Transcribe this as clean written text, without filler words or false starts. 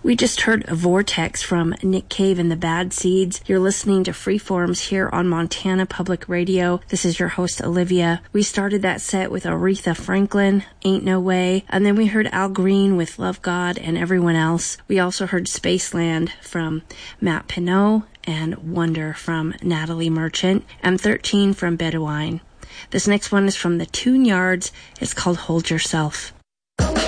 We just heard a Vortex from Nick Cave and the Bad Seeds. You're listening to Freeforms here on Montana Public Radio. This is your host, Olivia. We started that set with Aretha Franklin, Ain't No Way, and then we heard Al Green with Love God and Everyone Else. We also heard Spaceland from Matt Pinot and Wonder from Natalie Merchant, and 13 from Bedouine. This next one is from the Tune Yards. It's called Hold Yourself.